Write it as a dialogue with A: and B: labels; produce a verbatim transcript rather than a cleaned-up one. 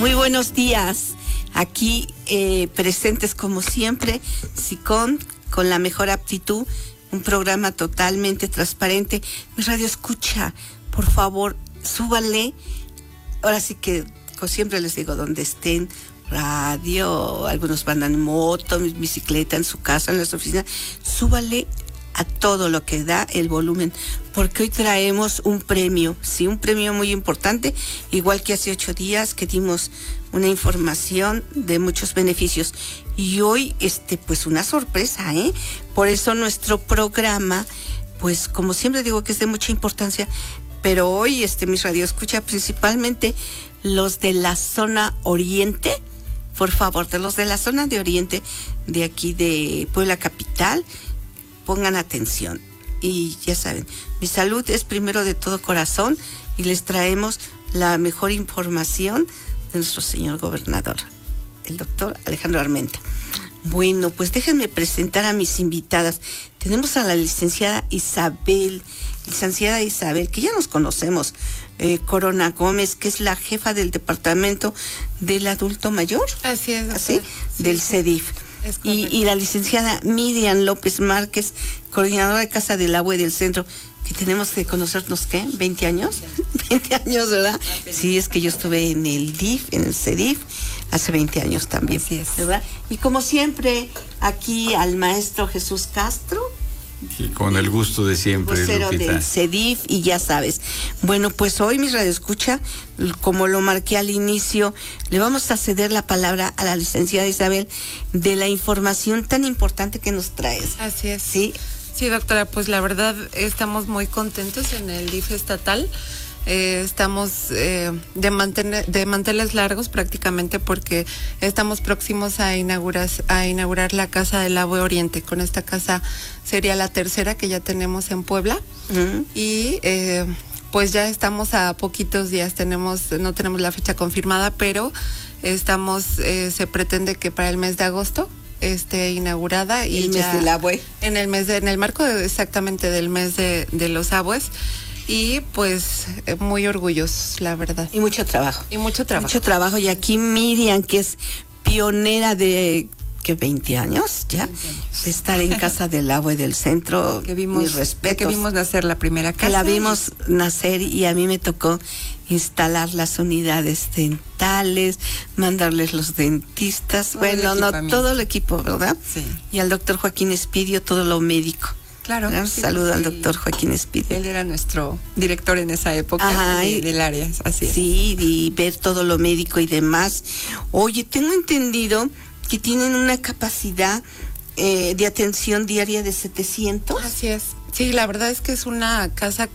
A: Muy buenos días. Aquí eh, presentes como siempre, SICON, con la mejor aptitud, un programa totalmente transparente. Mi radio escucha, por favor, súbanle. Ahora sí que, como siempre les digo, donde estén, radio, algunos van en moto, en bicicleta, en su casa, en las oficinas, súbanle a todo lo que da el volumen, porque hoy traemos un premio, sí, un premio muy importante, igual que hace ocho días que dimos una información de muchos beneficios, y hoy, este, pues una sorpresa, ¿eh? Por eso nuestro programa, pues como siempre digo que es de mucha importancia, pero hoy, este, mi radio escucha principalmente los de la zona oriente, por favor, de los de la zona de oriente, de aquí de Puebla Capital, pongan atención. Y ya saben, mi salud es primero de todo corazón y les traemos la mejor información de nuestro señor gobernador, el doctor Alejandro Armenta. Bueno, pues déjenme presentar a mis invitadas. Tenemos a la licenciada Isabel, licenciada Isabel, que ya nos conocemos, eh, Corona Gómez, que es la jefa del departamento del adulto mayor.
B: Así es,
A: ¿Así?
B: Sí,
A: del
B: sí.
A: CEDIF. Y, y la licenciada Miriam López Márquez, coordinadora de Casa del Agua y del Centro, que tenemos que conocernos, ¿qué? ¿veinte años? veinte años, ¿verdad? Sí, es que yo estuve en el D I F, en el CEDIF, hace veinte años también,
B: Así es.
A: ¿verdad? Y como siempre, aquí al maestro Jesús Castro,
C: y con el gusto de siempre,
A: vocero
C: Lupita.
A: del CEDIF, y ya sabes. Bueno, pues hoy mi radio escucha, como lo marqué al inicio, le vamos a ceder la palabra a la licenciada Isabel de la información tan importante que nos traes.
B: Así es.
A: Sí.
B: Sí, doctora, pues la verdad estamos muy contentos en el D I F estatal. Eh, estamos eh, de, mantener, de manteles largos prácticamente porque estamos próximos a inaugurar, a inaugurar la Casa del Agua Oriente. Con esta casa sería la tercera que ya tenemos en Puebla. Uh-huh. Y eh, pues ya estamos a poquitos días, tenemos no tenemos la fecha confirmada, pero estamos eh, se pretende que para el mes de agosto esté inaugurada.
A: Y
B: y
A: el
B: ya
A: mes del abue.
B: En el mes de, en el marco de, exactamente del mes de, de los abues. Y pues muy orgullosos, la verdad.
A: Y mucho trabajo.
B: Y mucho trabajo.
A: Mucho trabajo. Y aquí Miriam, que es pionera de, ¿qué? veinte años ya,
B: veinte años.
A: De estar en Casa del Agua y del Centro.
B: Que vimos,
A: mis respetos.
B: que vimos nacer la primera casa.
A: Que la vimos nacer y a mí me tocó instalar las unidades dentales, mandarles los dentistas, todo bueno, no, todo el equipo, ¿verdad?
B: Sí.
A: Y al doctor Joaquín Espidio, todo lo médico.
B: Claro.
A: Un
B: sí,
A: saludo
B: sí.
A: al doctor Joaquín Espidio.
B: Él era nuestro director en esa época.
A: Ajá,
B: de,
A: y,
B: del área, así es.
A: Sí, y ver todo lo médico y demás. Oye, tengo entendido que tienen una capacidad eh, de atención diaria de setecientos.
B: Así es. Sí, la verdad es que es una casa